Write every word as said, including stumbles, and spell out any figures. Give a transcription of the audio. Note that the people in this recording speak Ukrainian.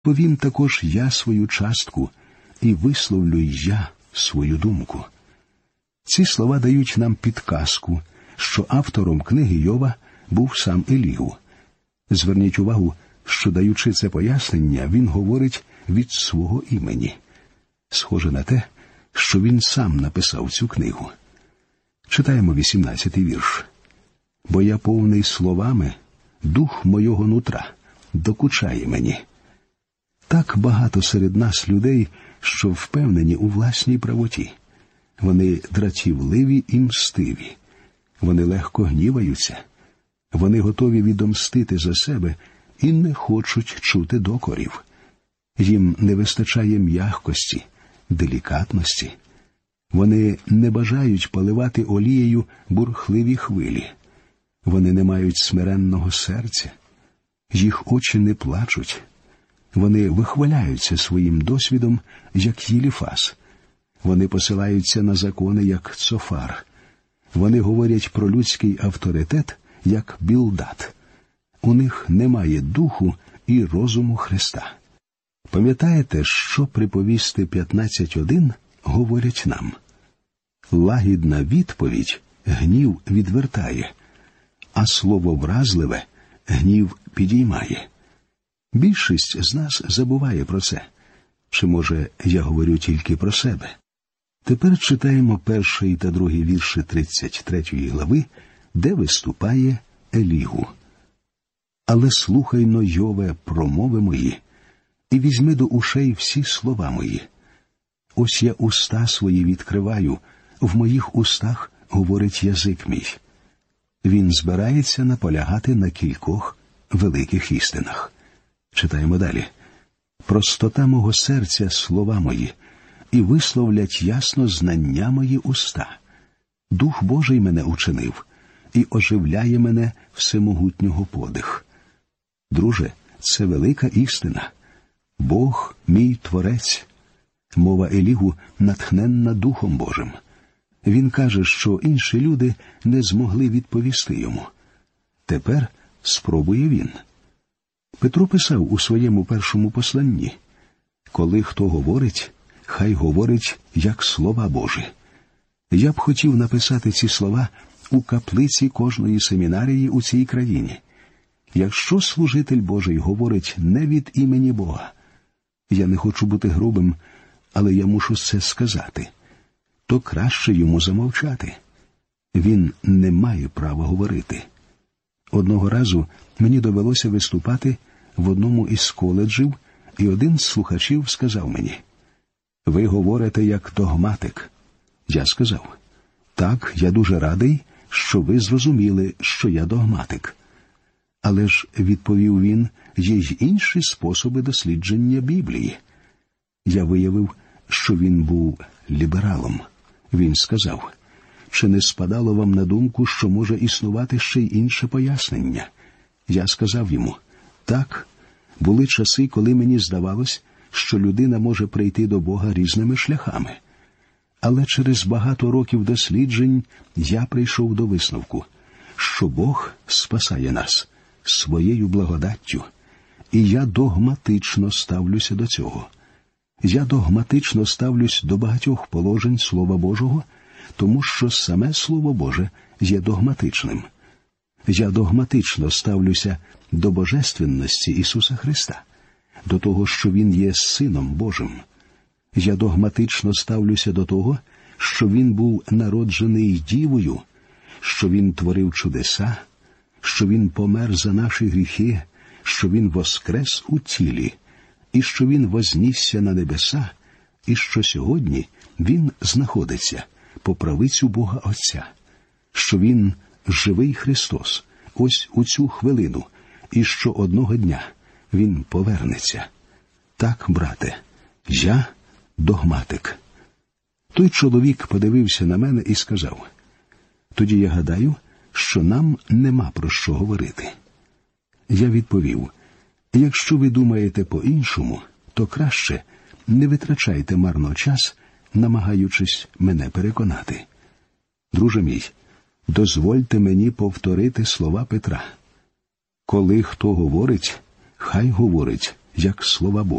Повім також я свою частку і висловлю й я свою думку. Ці слова дають нам підказку, що автором книги Йова був сам Елігу. Зверніть увагу, що, даючи це пояснення, він говорить від свого імені. Схоже на те, що він сам написав цю книгу. Читаємо вісімнадцятий вірш. «Бо я повний словами, дух мойого нутра докучає мені». Так багато серед нас людей, що впевнені у власній правоті. Вони дратівливі і мстиві. Вони легко гніваються. Вони готові відомстити за себе і не хочуть чути докорів. Їм не вистачає м'якості, делікатності. Вони не бажають поливати олією бурхливі хвилі. Вони не мають смиренного серця. Їх очі не плачуть. Вони вихваляються своїм досвідом, як Єліфас. Вони посилаються на закони, як Цофар. Вони говорять про людський авторитет, як Білдад. У них немає духу і розуму Христа. Пам'ятаєте, що приповісти п'ятнадцять один говорять нам? Лагідна відповідь гнів відвертає, а слово вразливе гнів підіймає. Більшість з нас забуває про це. Чи, може, я говорю тільки про себе? Тепер читаємо перший та другий вірші тридцять третьої глави, де виступає Елігу. «Але слухай-но, Йове, промови мої, і візьми до ушей всі слова мої. Ось я уста свої відкриваю, в моїх устах говорить язик мій». Він збирається наполягати на кількох великих істинах. Читаємо далі. «Простота мого серця слова мої, і висловлять ясно знання мої уста. Дух Божий мене учинив, і оживляє мене всемогутнього подих». Друже, це велика істина. Бог – мій Творець. Мова Елігу натхненна Духом Божим. Він каже, що інші люди не змогли відповісти йому. Тепер спробує він. Петро писав у своєму першому посланні: «Коли хто говорить, хай говорить, як слова Божі». Я б хотів написати ці слова у каплиці кожної семінарії у цій країні. Якщо служитель Божий говорить не від імені Бога, я не хочу бути грубим, але я мушу це сказати, то краще йому замовчати. Він не має права говорити. Одного разу мені довелося виступати в одному із коледжів, і один з слухачів сказав мені: «Ви говорите як догматик». Я сказав: «Так, я дуже радий, що ви зрозуміли, що я догматик». Але ж, відповів він, є й інші способи дослідження Біблії. Я виявив, що він був лібералом. Він сказав: «Чи не спадало вам на думку, що може існувати ще й інше пояснення?» Я сказав йому: «Так, були часи, коли мені здавалось, що людина може прийти до Бога різними шляхами. Але через багато років досліджень я прийшов до висновку, що Бог спасає нас своєю благодаттю, і я догматично ставлюся до цього. Я догматично ставлюсь до багатьох положень Слова Божого, тому що саме Слово Боже є догматичним. Я догматично ставлюся до божественності Ісуса Христа, до того, що Він є Сином Божим. Я догматично ставлюся до того, що Він був народжений дівою, що Він творив чудеса, що Він помер за наші гріхи, що Він воскрес у тілі, і що Він вознісся на небеса, і що сьогодні Він знаходиться по правицю Бога Отця, що Він живий Христос ось у цю хвилину, і що одного дня Він повернеться. Так, брате, я догматик». Той чоловік подивився на мене і сказав: «Тоді я гадаю, що нам нема про що говорити». Я відповів: «Якщо ви думаєте по-іншому, то краще не витрачайте марно час, намагаючись мене переконати. Друже мій, дозвольте мені повторити слова Петра. Коли хто говорить, хай говорить, як слова Божі.